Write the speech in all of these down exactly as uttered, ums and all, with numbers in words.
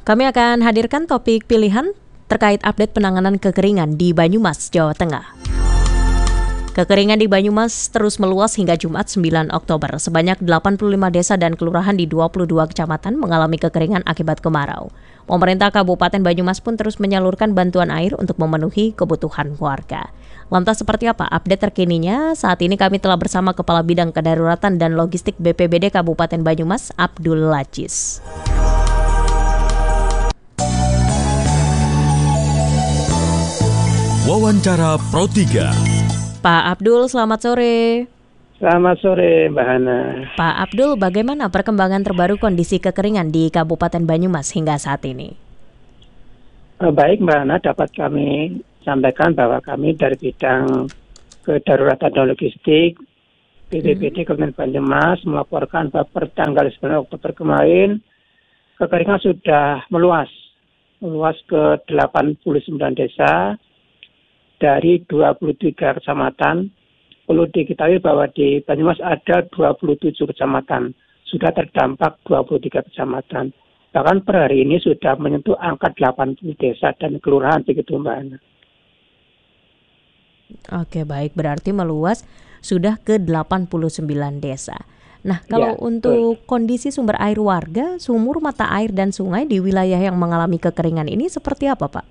Kami akan hadirkan topik pilihan terkait update penanganan kekeringan di Banyumas, Jawa Tengah. Kekeringan di Banyumas terus meluas hingga Jumat sembilan Oktober. Sebanyak delapan puluh lima desa dan kelurahan di dua puluh dua kecamatan mengalami kekeringan akibat kemarau. Pemerintah Kabupaten Banyumas pun terus menyalurkan bantuan air untuk memenuhi kebutuhan warga. Lantas seperti apa update terkininya? Saat ini kami telah bersama Kepala Bidang Kedaruratan dan Logistik B P B D Kabupaten Banyumas, Abdul Lacis. Wawancara Pro tiga. Pak Abdul, selamat sore. Selamat sore, Mbak Hana. Pak Abdul, bagaimana perkembangan terbaru kondisi kekeringan di Kabupaten Banyumas hingga saat ini? Baik, Mbak Hana, dapat kami sampaikan bahwa kami dari bidang kedaruratan dan logistik B P B D Kabupaten Banyumas melaporkan bahwa per tanggal sembilan Oktober kemarin kekeringan sudah meluas, meluas ke delapan puluh sembilan desa dari dua puluh tiga kecamatan. Perlu diketahui bahwa di Banyumas ada dua puluh tujuh kecamatan, sudah terdampak dua puluh tiga kecamatan. Bahkan per hari ini sudah menyentuh angka delapan puluh desa dan kelurahan, begitu Mbak Ana. Oke, baik, berarti meluas sudah ke delapan puluh sembilan desa. Nah, kalau ya, untuk betul. Kondisi sumber air warga, sumur, mata air, dan sungai di wilayah yang mengalami kekeringan ini seperti apa, Pak?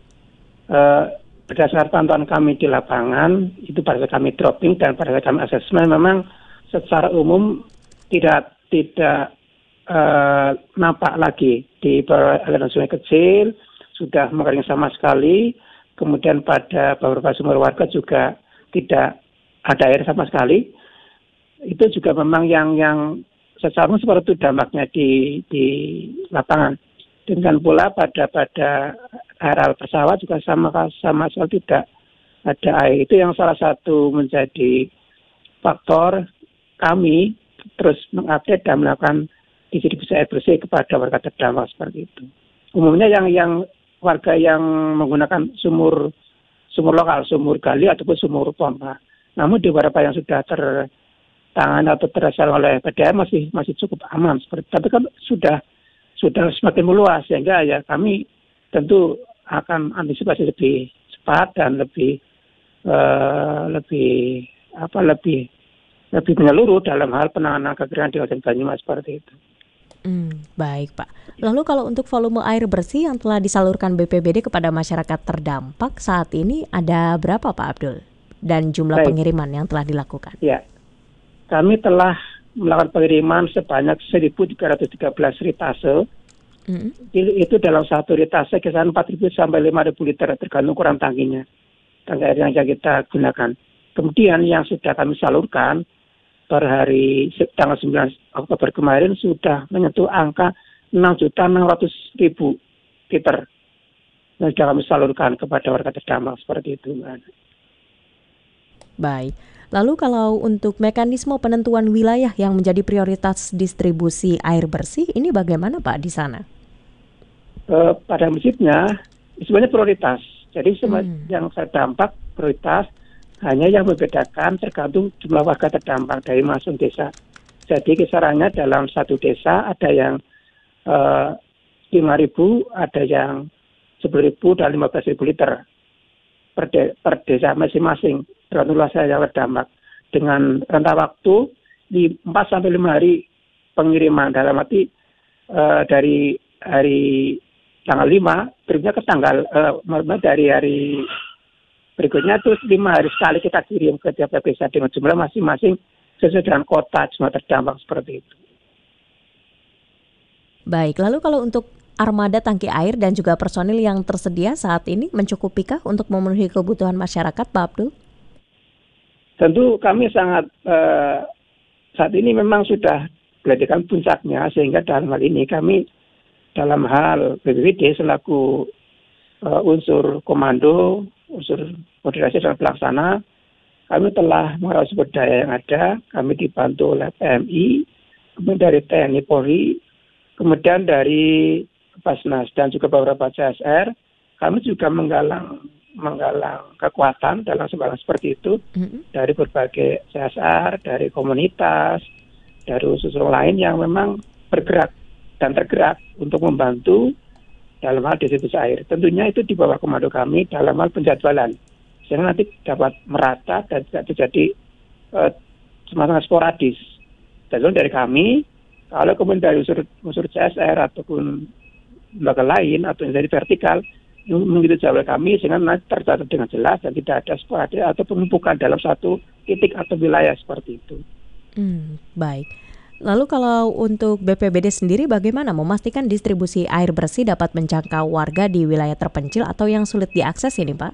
Uh, Berdasarkan pantauan kami di lapangan, itu pada saat kami dropping dan pada saat kami asesmen, memang secara umum tidak tidak uh, nampak lagi di aliran sungai kecil, sudah mengering sama sekali. Kemudian pada beberapa sumber warga juga tidak ada air sama sekali. Itu juga memang yang yang secara umum seperti itu dampaknya di di lapangan. Dengan pula pada pada areal pesawat juga sama sama sekali tidak ada air. Itu yang salah satu menjadi faktor kami terus mengupdate dan melakukan distribusi air bersih kepada warga terdampak seperti itu. Umumnya yang yang warga yang menggunakan sumur sumur lokal, sumur gali ataupun sumur pompa. Namun di beberapa yang sudah tertangani atau terasal oleh P D A M masih masih cukup aman seperti. Tapi kan sudah sudah semakin meluas, sehingga ya kami tentu akan antisipasi lebih cepat dan lebih uh, lebih apa lebih lebih menyeluruh dalam hal penanganan kekeringan di Kabupaten Banyumas seperti itu. Hmm, baik Pak. Lalu kalau untuk volume air bersih yang telah disalurkan B P B D kepada masyarakat terdampak saat ini ada berapa Pak Abdul? Dan jumlah baik. Pengiriman yang telah dilakukan? Ya, kami telah melakukan pengiriman sebanyak seribu tiga ratus tiga belas ritase. Mm-hmm. Itu dalam satu ritase kisaran empat ribu sampai lima ribu liter tergantung ukuran tangkinya, tangki air yang kita gunakan. Kemudian yang sudah kami salurkan per hari tanggal sembilan Oktober kemarin sudah menyentuh angka enam juta enam ratus ribu liter yang sudah kami salurkan kepada warga terdampak seperti itu. Baik. Lalu kalau untuk mekanisme penentuan wilayah yang menjadi prioritas distribusi air bersih, ini bagaimana Pak di sana? Uh, pada prinsipnya, sebenarnya prioritas. Jadi hmm. yang terdampak prioritas, hanya yang membedakan tergantung jumlah warga terdampak dari masing desa. Jadi kisarannya dalam satu desa ada yang uh, lima ribu, ada yang sepuluh ribu dan lima belas ribu liter per, de- per desa masing-masing. Tergantung luas yang terdampak. Dengan rentang waktu di empat sampai lima hari pengiriman, dalam arti uh, dari hari tanggal lima berikutnya ke tanggal uh, dari hari berikutnya terus lima hari sekali kita kirim ke tiap desa dengan jumlah masing-masing sesuai dengan kota jumlah terdampak seperti itu. Baik, lalu kalau untuk armada tangki air dan juga personil yang tersedia saat ini mencukupikah untuk memenuhi kebutuhan masyarakat, Pak Abdul? Tentu kami sangat uh, saat ini memang sudah beradakan puncaknya, sehingga dalam hal ini kami dalam hal B P B D selaku uh, unsur komando, unsur koordinasi dan pelaksana, kami telah mengelola sumber daya yang ada. Kami dibantu oleh P M I, kemudian dari T N I Polri, kemudian dari Basnas dan juga beberapa C S R. Kami juga menggalang menggalang kekuatan dalam sebarang seperti itu mm-hmm. dari berbagai C S R, dari komunitas, dari unsur lain yang memang bergerak dan tergerak untuk membantu dalam hal distribusi air. Tentunya itu di bawah komando kami dalam hal penjadwalan, sehingga nanti dapat merata dan tidak terjadi uh, semacam sporadis. Dan dari kami, kalau kemudian dari unsur, unsur C S R ataupun lembaga lain atau yang dari vertikal, mengikuti jadwal kami sehingga nanti tercatat dengan jelas dan tidak ada sporadis atau penumpukan dalam satu titik atau wilayah seperti itu. Hmm, baik. Lalu kalau untuk B P B D sendiri bagaimana memastikan distribusi air bersih dapat menjangkau warga di wilayah terpencil atau yang sulit diakses ini, Pak?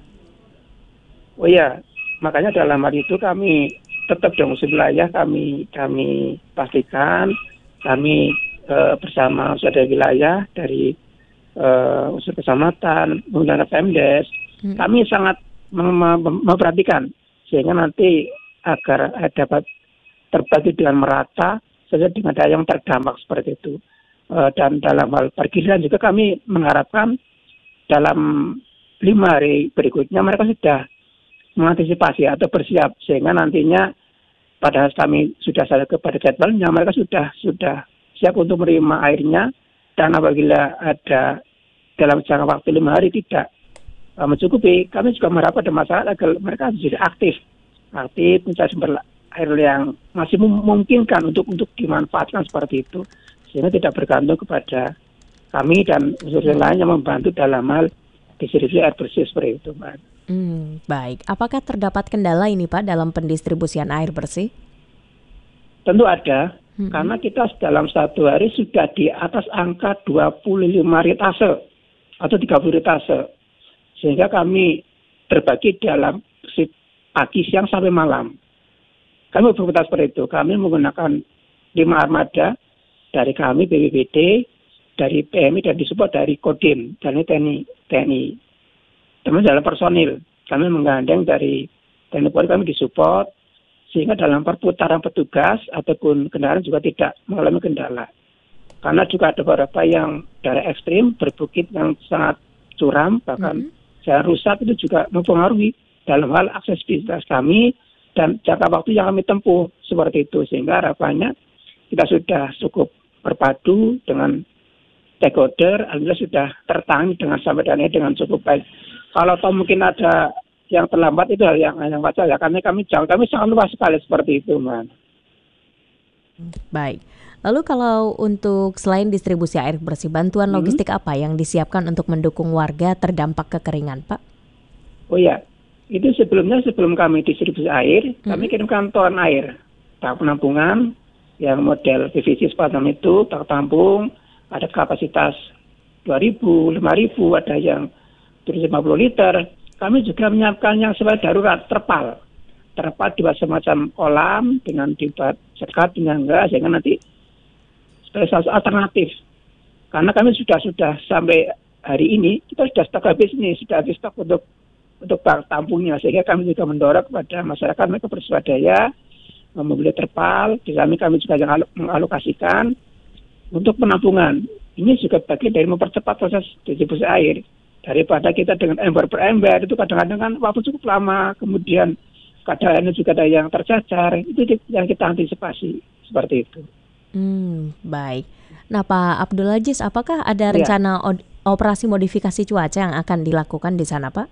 Oh iya, makanya dalam hal itu kami tetap dong wilayah kami kami pastikan kami eh, bersama unsur dari wilayah dari eh, unsur kecamatan menggunakan Pemdes, hmm. kami sangat mem- mem- memperhatikan sehingga nanti agar eh, dapat terbagi dengan merata saja dengan daya yang terdampak seperti itu. Uh, dan dalam hal parkiran juga kami mengharapkan dalam lima hari berikutnya mereka sudah mengantisipasi atau bersiap sehingga nantinya pada saat kami sudah sampai kepada jadwalnya mereka sudah sudah siap untuk menerima airnya, dan apabila ada dalam jangka waktu lima hari tidak uh, mencukupi, kami juga mengharapkan ada masalah agar mereka jadi aktif aktif mencari sumber air yang masih memungkinkan untuk untuk dimanfaatkan seperti itu, sehingga tidak bergantung kepada kami dan unsur lain yang membantu dalam hal distribusi air bersih seperti itu, Pak. Hmm, baik. Apakah terdapat kendala ini, Pak, dalam pendistribusian air bersih? Tentu ada, hmm. karena kita dalam satu hari sudah di atas angka dua puluh lima ritase atau tiga puluh ritase, sehingga kami terbagi dalam pagi, siang sampai malam. Kami berputar seperti itu. Kami menggunakan lima armada dari kami B P B D, dari P M I dan disupport dari Kodim, dari T N I. T N I. Teman dalam personil, kami menggandeng dari T N I Polri, kami disupport sehingga dalam perputaran petugas ataupun kendaraan juga tidak mengalami kendala. Karena juga ada beberapa yang daerah ekstrim, berbukit yang sangat curam, bahkan mm-hmm. jalan rusak itu juga mempengaruhi dalam hal aksesibilitas kami dan jangka waktu yang kami tempuh seperti itu, sehingga harapannya kita sudah cukup berpadu dengan stakeholder, alhamdulillah sudah tertangani dengan sampai dan dengan cukup baik. Kalau tahu mungkin ada yang terlambat itu hal yang yang wajar ya, karena kami jauh kami sangat luas sekali seperti itu, Man. Baik. Lalu kalau untuk selain distribusi air bersih, bantuan hmm. logistik apa yang disiapkan untuk mendukung warga terdampak kekeringan, Pak? Oh iya. Itu sebelumnya sebelum kami distribusi air, hmm. kami kirimkan ton air, tak penampungan yang model P V C sepanjang itu, tak tampung, ada kapasitas dua ribu, lima ribu, ada yang tujuh ratus lima puluh liter. Kami juga menyiapkan yang sebagai darurat, terpal. Terpal dibuat semacam kolam dengan dibuat sekat penyangga, sehingga nanti sebagai salah satu alternatif. Karena kami sudah sudah sampai hari ini, kita sudah stok habis nih, sudah habis stok untuk untuk bak tampungnya, sehingga kami juga mendorong kepada masyarakat mereka bersuadaya membeli terpal. Di kami kami juga yang mengalokasikan untuk penampungan. Ini juga bagian dari mempercepat proses distribusi air, daripada kita dengan ember per ember itu kadang-kadang kan waktu cukup lama, kemudian kadang-kadang juga ada yang tercacar, itu yang kita antisipasi seperti itu. Hmm, baik. Nah, Pak Abdul Aziz, apakah ada rencana ya. operasi modifikasi cuaca yang akan dilakukan di sana, Pak?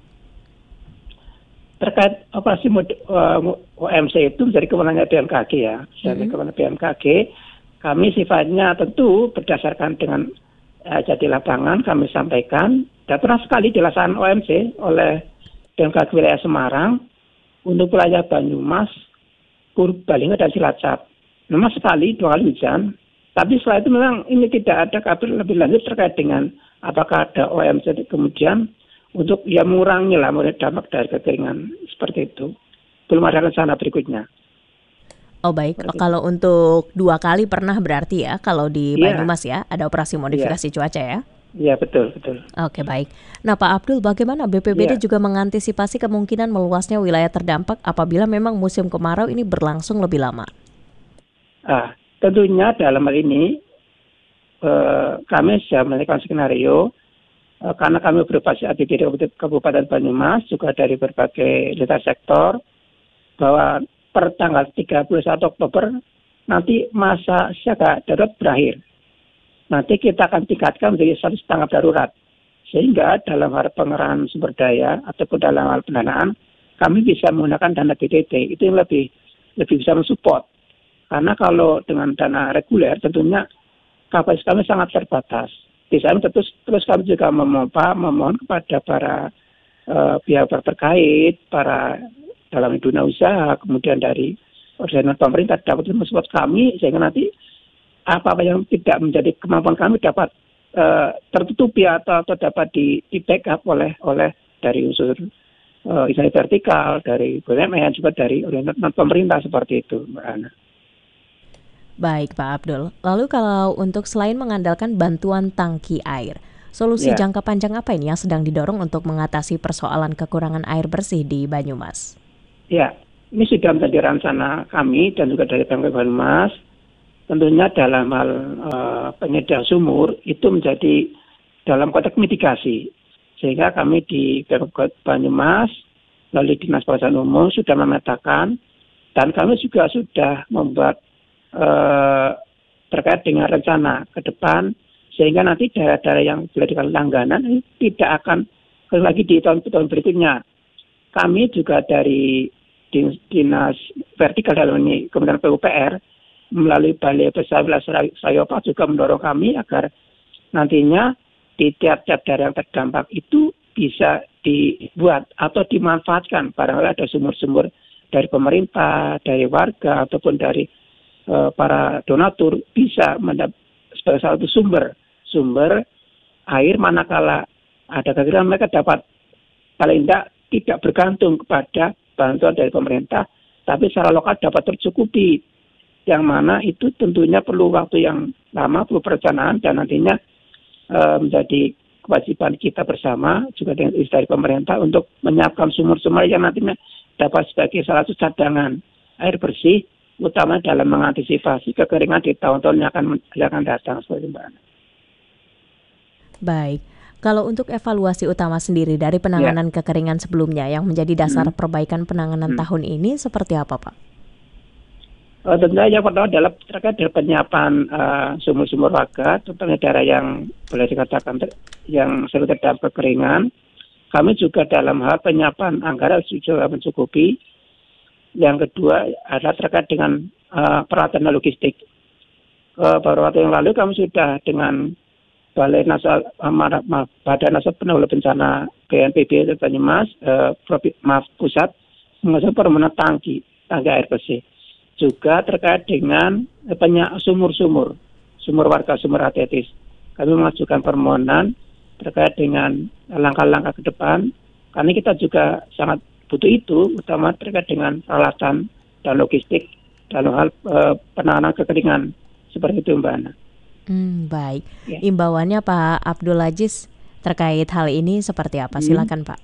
Terkait operasi mod, uh, O M C itu menjadi kewenangan B M K G ya, dari mm-hmm. kewenangan B M K G. Kami sifatnya tentu berdasarkan dengan uh, jadi lapangan kami sampaikan. Dan pernah sekali dilaksanakan O M C oleh B M K G wilayah Semarang untuk wilayah Banyumas, Purbalingga dan Cilacap. Memang sekali dua kali hujan, tapi setelah itu memang ini tidak ada kabar lebih lanjut terkait dengan apakah ada O M C kemudian untuk ya mengurangi lah dampak dari kekeringan seperti itu. Belum ada rencana berikutnya. Oh baik, seperti kalau itu. Untuk dua kali pernah berarti ya kalau di Banyumas ya, ya ada operasi modifikasi ya. cuaca ya? Iya betul betul. Oke baik. Nah Pak Abdul, bagaimana B P B D ya. juga mengantisipasi kemungkinan meluasnya wilayah terdampak apabila memang musim kemarau ini berlangsung lebih lama? Ah tentunya dalam hal ini eh, kami sudah melakukan skenario. Karena kami beroperasi A P B D Kabupaten Banyumas juga dari berbagai lintas sektor, bahwa per tanggal tiga puluh satu Oktober nanti masa siaga darurat berakhir. Nanti kita akan tingkatkan menjadi status tanggap darurat. Sehingga dalam hal pengerahan sumber daya ataupun dalam hal pendanaan, kami bisa menggunakan dana B T T. Itu yang lebih lebih bisa mensupport. Karena kalau dengan dana reguler tentunya kapasitas kami sangat terbatas. Di sana terus, terus kami juga memohon, memohon kepada para uh, pihak terkait, para dalam dunia usaha, kemudian dari organisasi pemerintah dapat mensupport kami sehingga nanti apa-apa yang tidak menjadi kemampuan kami dapat uh, tertutupi atau, atau dapat di, di backup oleh oleh dari unsur uh, instansi vertikal, dari B U M N, juga dari organisasi pemerintah seperti itu, Mbak Ana. Baik Pak Abdul, lalu kalau untuk selain mengandalkan bantuan tangki air, solusi Ya. jangka panjang apa ini yang sedang didorong untuk mengatasi persoalan kekurangan air bersih di Banyumas? Ya, ini sudah menjadi rencana kami dan juga dari Pemkab Banyumas. Tentunya dalam hal uh, penyedia sumur itu menjadi dalam konteks mitigasi. Sehingga kami di Pemkab Banyumas melalui Dinas Pekerjaan Umum sudah memetakan dan kami juga sudah membuat Uh, terkait dengan rencana ke depan sehingga nanti daerah-daerah yang dijadikan langganan ini tidak akan lagi di tahun-tahun berikutnya. Kami juga dari Dinas Vertikal dalam ini Kementerian P U P R melalui Balai Besar Wilayah Sayopa juga mendorong kami agar nantinya di tiap-tiap daerah yang terdampak itu bisa dibuat atau dimanfaatkan barangkali ada sumur-sumur dari pemerintah, dari warga ataupun dari para donatur bisa mendapat sebagai salah satu sumber sumber air manakala ada kekeringan mereka dapat paling tidak tidak bergantung kepada bantuan dari pemerintah tapi secara lokal dapat tercukupi yang mana itu tentunya perlu waktu yang lama, perlu perencanaan dan nantinya e, menjadi kewajiban kita bersama juga dengan dari pemerintah untuk menyiapkan sumur-sumur yang nantinya dapat sebagai salah satu cadangan air bersih utama dalam mengantisipasi kekeringan di tahun-tahun yang akan, yang akan datang seperti Mbak Ana. Baik, kalau untuk evaluasi utama sendiri dari penanganan ya. kekeringan sebelumnya yang menjadi dasar hmm. perbaikan penanganan hmm. tahun ini seperti apa Pak? Uh, tentunya yang pertama adalah terkait dengan penyiapan uh, sumur-sumur warga, terutama daerah yang boleh dikatakan ter- yang sering terdampak kekeringan. Kami juga dalam hal penyiapan anggaran juga mencukupi. Yang kedua adalah terkait dengan uh, peralatan logistik. Uh, beberapa waktu yang lalu kami sudah dengan Balai Nasional uh, Badan Nasional Penanggulangan Bencana B N P B Banyumas, uh, maaf pusat, mengajukan permohonan tangki, tangki air bersih. Juga terkait dengan penyak sumur-sumur, sumur warga, sumur atetis. Kami mengajukan permohonan terkait dengan langkah-langkah ke depan, karena kita juga sangat butuh itu, utama terkait dengan peralatan dan logistik dalam hal e, penanganan kekeringan seperti itu Mbak Ana. Hmm, baik. Ya. Imbauannya Pak Abdul Aziz terkait hal ini seperti apa? Hmm. Silakan Pak.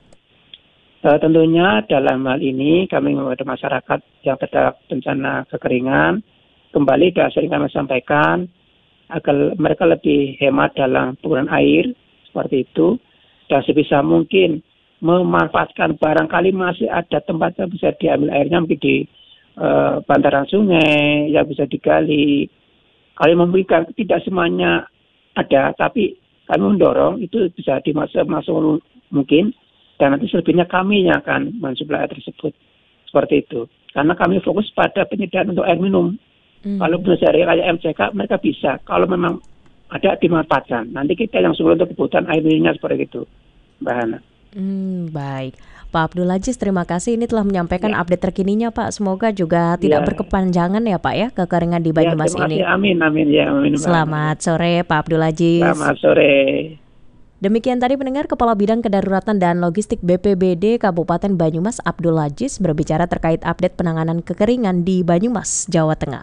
E, tentunya dalam hal ini kami kepada masyarakat yang terdampak bencana kekeringan kembali dan sering kami sampaikan agar mereka lebih hemat dalam penggunaan air seperti itu dan sebisa mungkin memanfaatkan barangkali masih ada tempat yang bisa diambil airnya mungkin di uh, bantaran sungai yang bisa digali. Kalau memberikan tidak semuanya ada, tapi kami mendorong itu bisa dimasuk masuk mungkin dan nanti selebihnya kami yang akan mensuplai air tersebut seperti itu. Karena kami fokus pada penyediaan untuk air minum. Hmm. Kalau dari kayak M C K mereka bisa. Kalau memang ada dimanfaatkan. Nanti kita yang suruh untuk kebutuhan air minumnya seperti itu, Mbak Hana. Hmm, baik. Pak Abdul Aziz, terima kasih ini telah menyampaikan ya. update terkininya Pak. Semoga juga tidak ya. berkepanjangan ya Pak ya kekeringan di Banyumas ya, ini. Amin, amin ya. Amin, Selamat sore Pak Abdul Aziz. Selamat sore. Demikian tadi pendengar Kepala Bidang Kedaruratan dan Logistik B P B D Kabupaten Banyumas Abdul Aziz berbicara terkait update penanganan kekeringan di Banyumas, Jawa Tengah.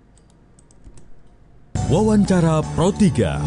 Wawancara Pro tiga.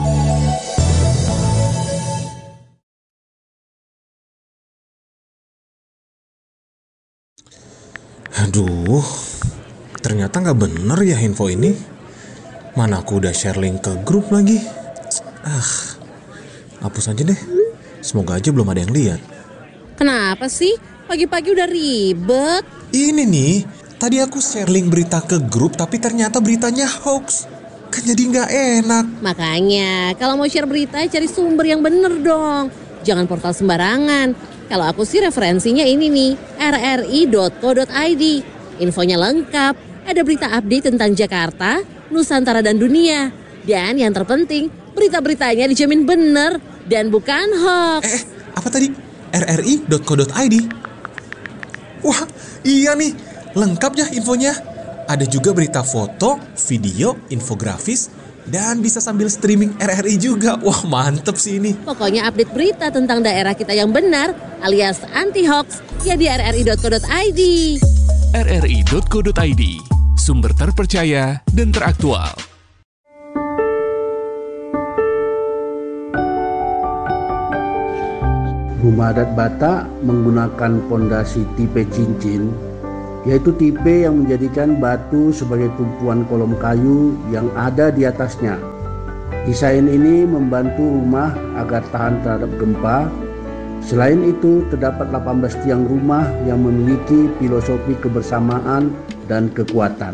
Aduh, ternyata nggak bener ya info ini. Mana aku udah share link ke grup lagi. Ah, hapus aja deh. Semoga aja belum ada yang lihat. Kenapa sih? Pagi-pagi udah ribet. Ini nih, tadi aku share link berita ke grup tapi ternyata beritanya hoax. Kan jadi nggak enak. Makanya, kalau mau share berita, cari sumber yang bener dong. Jangan portal sembarangan. Kalau aku sih referensinya ini nih, r r i dot co dot i d. Infonya lengkap, ada berita update tentang Jakarta, Nusantara dan dunia. Dan yang terpenting, berita-beritanya dijamin bener dan bukan hoax. Eh, apa tadi? r r i dot co dot i d. Wah, iya nih. Lengkap ya infonya. Ada juga berita foto, video, infografis, dan bisa sambil streaming R R I juga. Wah, mantep sih ini. Pokoknya update berita tentang daerah kita yang benar alias anti-hoax ya di r r i dot co dot i d. r r i dot co dot i d, sumber terpercaya dan teraktual. Rumah adat Batak menggunakan pondasi tipe cincin, yaitu tipe yang menjadikan batu sebagai tumpuan kolom kayu yang ada di atasnya. Desain ini membantu rumah agar tahan terhadap gempa. Selain itu, terdapat delapan belas tiang rumah yang memiliki filosofi kebersamaan dan kekuatan.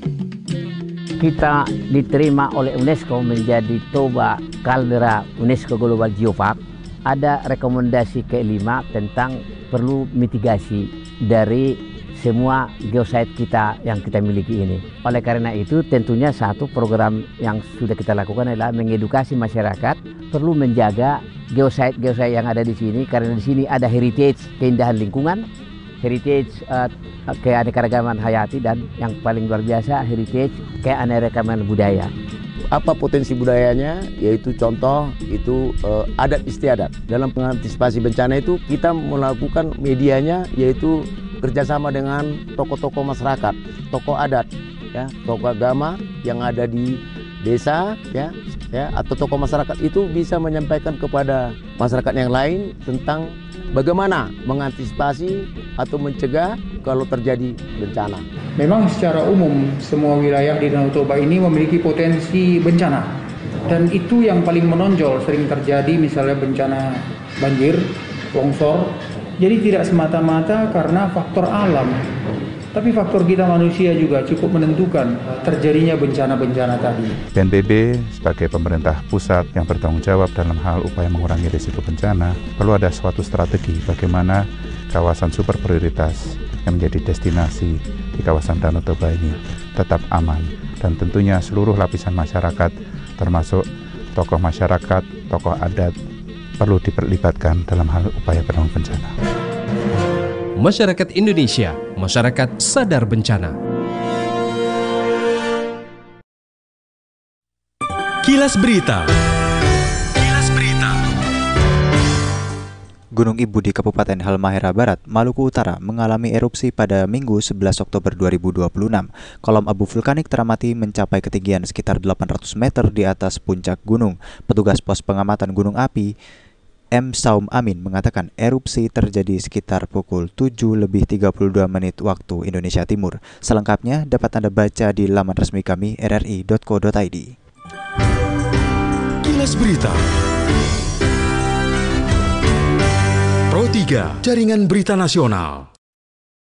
Kita diterima oleh UNESCO menjadi Toba Kaldera UNESCO Global Geopark. Ada rekomendasi kelima tentang perlu mitigasi dari semua geosite kita yang kita miliki ini. Oleh karena itu tentunya satu program yang sudah kita lakukan adalah mengedukasi masyarakat perlu menjaga geosite-geosite yang ada di sini, karena di sini ada heritage keindahan lingkungan, heritage uh, keanekaragaman hayati, dan yang paling luar biasa heritage keanekaragaman budaya. Apa potensi budayanya? Yaitu contoh itu uh, adat istiadat. Dalam mengantisipasi bencana itu kita melakukan medianya yaitu kerjasama dengan tokoh-tokoh masyarakat, tokoh adat, ya, tokoh agama yang ada di desa, ya, ya, atau tokoh masyarakat itu bisa menyampaikan kepada masyarakat yang lain tentang bagaimana mengantisipasi atau mencegah kalau terjadi bencana. Memang secara umum semua wilayah di Danau Toba ini memiliki potensi bencana, dan itu yang paling menonjol sering terjadi, misalnya bencana banjir, longsor. Jadi tidak semata-mata karena faktor alam, tapi faktor kita manusia juga cukup menentukan terjadinya bencana-bencana tadi. B N P B sebagai pemerintah pusat yang bertanggung jawab dalam hal upaya mengurangi risiko bencana, perlu ada suatu strategi bagaimana kawasan super prioritas yang menjadi destinasi di kawasan Danau Toba ini tetap aman, dan tentunya seluruh lapisan masyarakat termasuk tokoh masyarakat, tokoh adat perlu diperlibatkan dalam hal upaya penanggulangan bencana. Masyarakat Indonesia, masyarakat sadar bencana. Kilas Berita. Kilas Berita. Gunung Ibu di Kabupaten Halmahera Barat, Maluku Utara mengalami erupsi pada Minggu sebelas Oktober dua ribu dua puluh enam. Kolom abu vulkanik teramati mencapai ketinggian sekitar delapan ratus meter di atas puncak gunung. Petugas pos pengamatan gunung api M. Saum Amin mengatakan erupsi terjadi sekitar pukul tujuh lebih tiga puluh dua menit waktu Indonesia Timur. Selengkapnya dapat Anda baca di laman resmi kami r r i dot co dot i d. Kilas Berita. Pro tiga, Jaringan Berita Nasional.